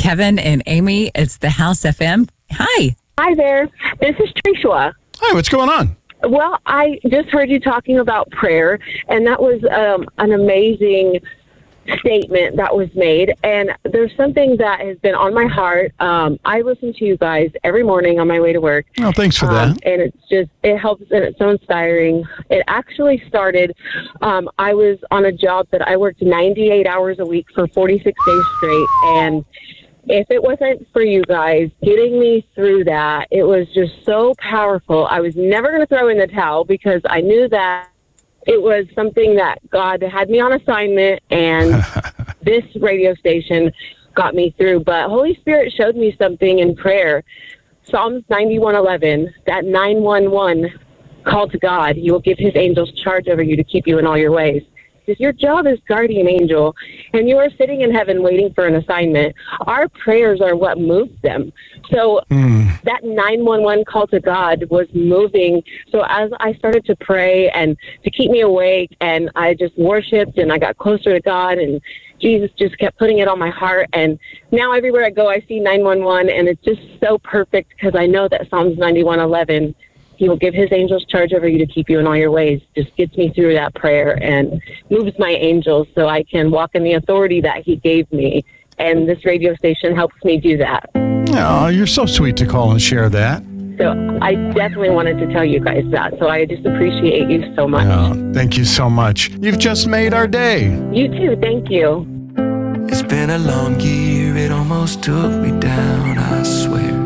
Kevin and Amy. It's the House FM. Hi. Hi there. This is Trishua. Hi, what's going on? Well, I just heard you talking about prayer, and that was an amazing statement that was made. And there's something that has been on my heart. I listen to you guys every morning on my way to work. Oh, thanks for that. And it helps, and it's so inspiring. It actually started, I was on a job that I worked 98 hours a week for 46 days straight. And if it wasn't for you guys getting me through that, it was just so powerful. I was never going to throw in the towel because I knew that it was something that God had me on assignment, and this radio station got me through. But Holy Spirit showed me something in prayer. Psalms 91:11, that 911 call to God. He will give his angels charge over you to keep you in all your ways. Because your job is guardian angel, and you are sitting in heaven waiting for an assignment. Our prayers are what moves them. So that 911 call to God was moving. So as I started to pray and to keep me awake, and I just worshiped and I got closer to God, and Jesus just kept putting it on my heart. And now everywhere I go, I see 911, and it's just so perfect because I know that Psalms 91:11, he will give his angels charge over you to keep you in all your ways, just gets me through that prayer and moves my angels so I can walk in the authority that he gave me. And this radio station helps me do that. Oh, you're so sweet to call and share that. So I definitely wanted to tell you guys that. So I just appreciate you so much. Oh, thank you so much. You've just made our day. You too. Thank you. It's been a long year. It almost took me down, I swear.